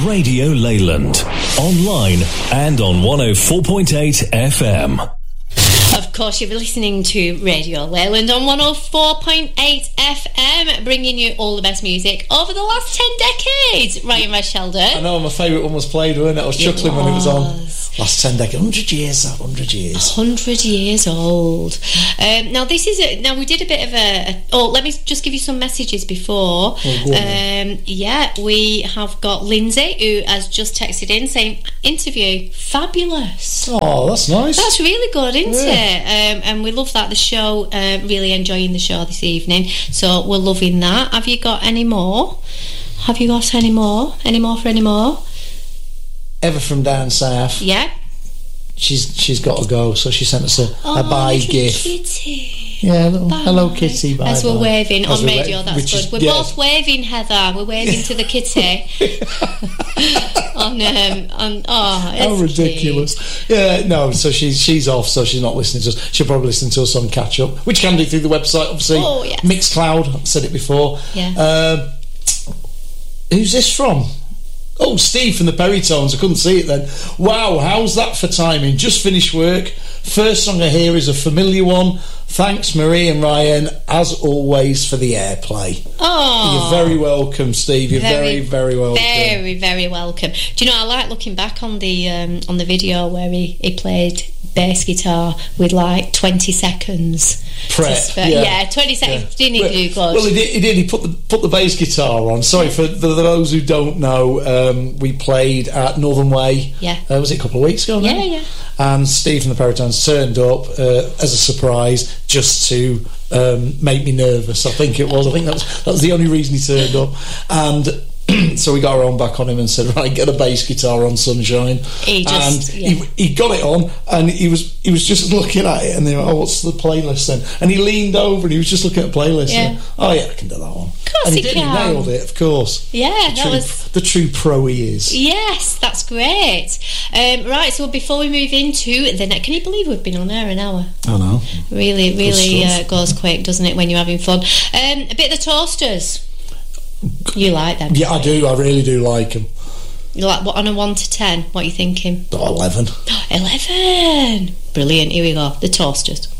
Radio Leyland. Online and on 104.8 FM. Of course, you'll be listening to Radio Leyland on 104.8 FM, bringing you all the best music over the last 10 decades. Ryan Sheldon. I know, my favourite one was played, wasn't it? I was chuckling when it was on. Last 10 decades. 100 years, that 100 years. 100 years old. Now, this is now we did a bit of let me just give you some messages before. Yeah, we have got Lindsay, who has just texted in saying, interview, fabulous. Oh, that's nice. That's really good, isn't it? And we love that. The show, really enjoying the show this evening. So we're loving that. Have you got any more? Have you got any more? Any more for any more? Eva from down south. Yeah. She's got to go, so she sent us a bye gift. Kitty. Yeah, hello kitty, bye. As we're waving on radio, that's good. We're both yes. waving, Heather. We're waving to the kitty. How ridiculous. Cute. Yeah, no, so she's off, so she's not listening to us. She'll probably listen to us on catch up, which you can do through the website, obviously. Oh, yes. Mixcloud, I've said it before. Yeah. Who's this from? Oh, Steve from the Perrytones. I couldn't see it then. Wow, how's that for timing? Just finished work. First song I hear is a familiar one. Thanks, Marie and Ryan, as always, for the airplay. Oh, you're very welcome, Steve. You're very, very welcome. Very, very welcome. Do you know, I like looking back on the video where he played bass guitar with like 20 seconds. Prep. 20 seconds. Yeah. Didn't he do good? Well, he did. He put the bass guitar on. Sorry, for those who don't know, we played at Northern Way. Yeah. Was it a couple of weeks ago now? Yeah. And Steve from the Perrytones turned up as a surprise just to make me nervous. I think it was. I think that was the only reason he turned up. And so we got our own back on him and said, right, get a bass guitar on, Sunshine. He got it on, and he was just looking at it, and they were, oh, what's the playlist then? And he leaned over and he was just looking at the playlist. Yeah. And, oh yeah, I can do that one. Of course and he can. He nailed it, of course. Yeah, the true pro he is. Yes, that's great. Right, so before we move into the next, can you believe we've been on air an hour? I know. Really goes quick, doesn't it, when you're having fun? A bit of the Toasters. You like them? Yeah, I do. I really do like them. You like what, on a 1 to 10? What are you thinking? 11. 11. Brilliant. Here we go. The Toasters.